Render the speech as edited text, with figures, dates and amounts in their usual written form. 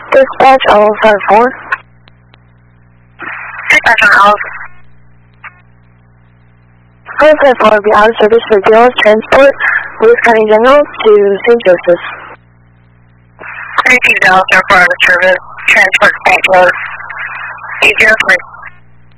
Dispatch 054. Dispatch on Alice. 054 will be out of service for DLS transport, Lewis County General to St. Joseph. 32 Dallas Airport out of service, transport St. Louis. 803.